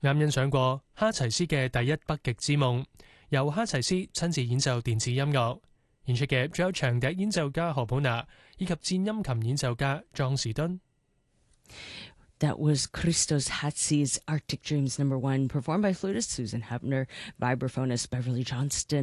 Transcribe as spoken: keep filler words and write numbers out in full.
啱欣賞過哈齊斯嘅第一北極之夢，由哈齊斯親自演奏電子音樂，演出嘅仲有長笛演奏家何普娜以及顫音琴演奏家莊士敦。 That was Christos Hatzi's Arctic Dreams Number One, performed by flutist Susan Hepner, vibraphonist Beverly Johnston,